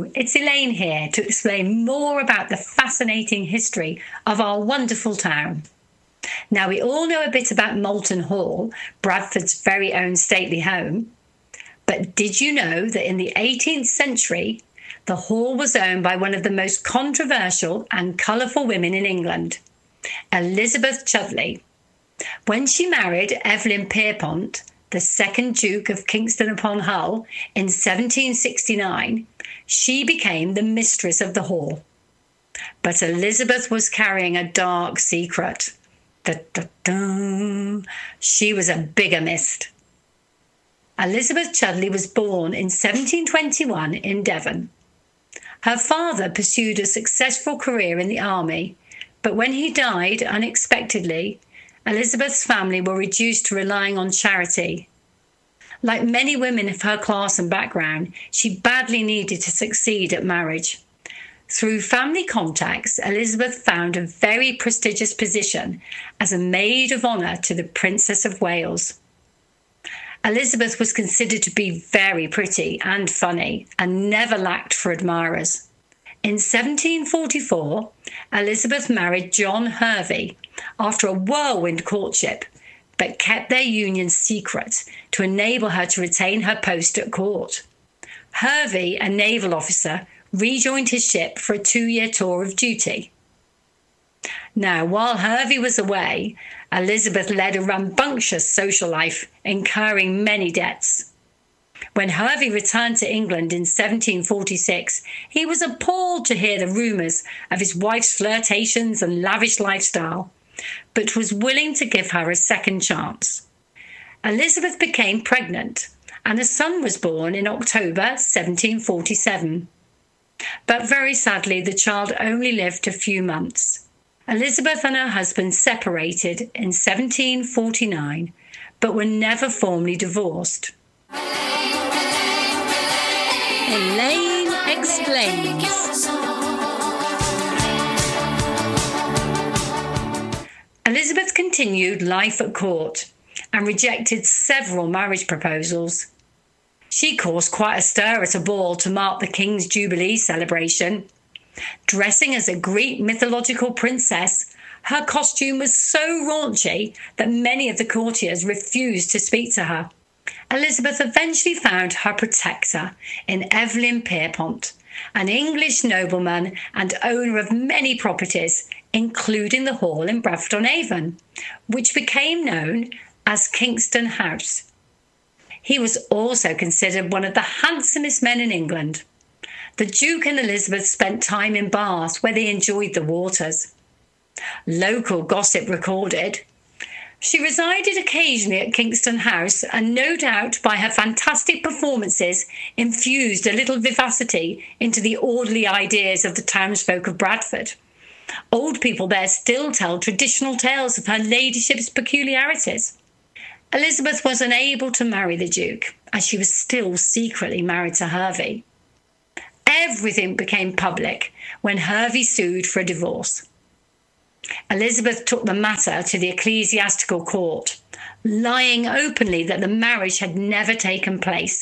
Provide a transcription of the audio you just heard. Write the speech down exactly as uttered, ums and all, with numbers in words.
Hello, it's Elaine here to explain more about the fascinating history of our wonderful town. Now, we all know a bit about Moulton Hall, Bradford's very own stately home. But did you know that in the eighteenth century, the hall was owned by one of the most controversial and colourful women in England, Elizabeth Chudleigh? When she married Evelyn Pierpont, the second Duke of Kingston upon Hull, in seventeen sixty-nine, she became the mistress of the hall. But Elizabeth was carrying a dark secret. Da, da, da. She was a bigamist. Elizabeth Chudleigh was born in seventeen twenty-one in Devon. Her father pursued a successful career in the army, but when he died unexpectedly, Elizabeth's family were reduced to relying on charity. Like many women of her class and background, she badly needed to succeed at marriage. Through family contacts, Elizabeth found a very prestigious position as a maid of honour to the Princess of Wales. Elizabeth was considered to be very pretty and funny and never lacked for admirers. In seventeen forty-four, Elizabeth married John Hervey after a whirlwind courtship, but kept their union secret to enable her to retain her post at court. Hervey, a naval officer, rejoined his ship for a two-year tour of duty. Now, while Hervey was away, Elizabeth led a rambunctious social life, incurring many debts. When Hervey returned to England in seventeen forty-six, he was appalled to hear the rumours of his wife's flirtations and lavish lifestyle, but was willing to give her a second chance. Elizabeth became pregnant, and a son was born in October seventeen forty-seven. But very sadly, the child only lived a few months. Elizabeth and her husband separated in seventeen forty-nine, but were never formally divorced. Elaine explains. Elizabeth continued life at court and rejected several marriage proposals. She caused quite a stir at a ball to mark the King's Jubilee celebration. Dressing as a Greek mythological princess, her costume was so raunchy that many of the courtiers refused to speak to her. Elizabeth eventually found her protector in Evelyn Pierpont, an English nobleman and owner of many properties, including the hall in Bradford-on-Avon, which became known as Kingston House. He was also considered one of the handsomest men in England. The Duke and Elizabeth spent time in Bath, where they enjoyed the waters. Local gossip recorded she resided occasionally at Kingston House, and no doubt by her fantastic performances infused a little vivacity into the orderly ideas of the townsfolk of Bradford. Old people there still tell traditional tales of her ladyship's peculiarities. Elizabeth was unable to marry the Duke, as she was still secretly married to Hervey. Everything became public when Hervey sued for a divorce. Elizabeth took the matter to the ecclesiastical court, lying openly that the marriage had never taken place.